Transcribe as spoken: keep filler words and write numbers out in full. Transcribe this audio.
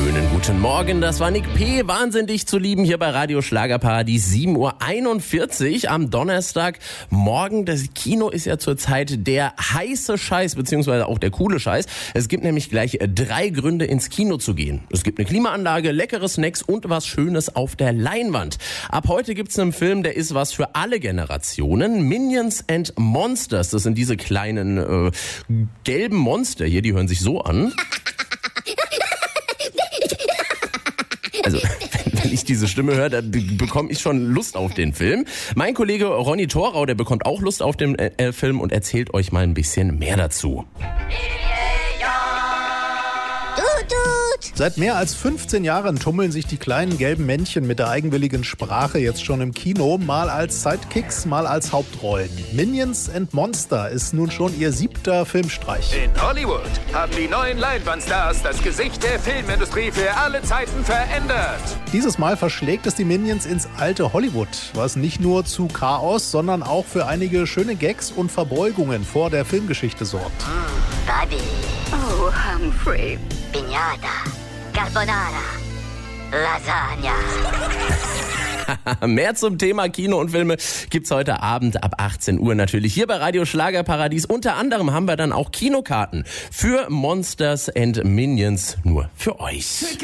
Schönen guten Morgen, das war Nick P. Wahnsinnig zu lieben hier bei Radio Schlagerparadies, sieben Uhr einundvierzig am Donnerstag. Morgen, das Kino ist ja zurzeit der heiße Scheiß, beziehungsweise auch der coole Scheiß. Es gibt nämlich gleich drei Gründe, ins Kino zu gehen. Es gibt eine Klimaanlage, leckere Snacks und was Schönes auf der Leinwand. Ab heute gibt's einen Film, der ist was für alle Generationen. Minions and Monsters, das sind diese kleinen äh, gelben Monster hier, die hören sich so an. Also, wenn ich diese Stimme höre, dann bekomme ich schon Lust auf den Film. Mein Kollege Ronny Thorau, der bekommt auch Lust auf den äh, Film und erzählt euch mal ein bisschen mehr dazu. Seit mehr als fünfzehn Jahren tummeln sich die kleinen gelben Männchen mit der eigenwilligen Sprache jetzt schon im Kino, mal als Sidekicks, mal als Hauptrollen. Minions and Monster ist nun schon ihr siebter Filmstreich. In Hollywood haben die neuen Leinwandstars das Gesicht der Filmindustrie für alle Zeiten verändert. Dieses Mal verschlägt es die Minions ins alte Hollywood, was nicht nur zu Chaos, sondern auch für einige schöne Gags und Verbeugungen vor der Filmgeschichte sorgt. Mm, Buddy. Oh, Humphrey. Piñata. Carbonara. Lasagna. Mehr zum Thema Kino und Filme gibt's heute Abend ab achtzehn Uhr natürlich hier bei Radio Schlagerparadies. Unter anderem haben wir dann auch Kinokarten für Monsters and Minions nur für euch.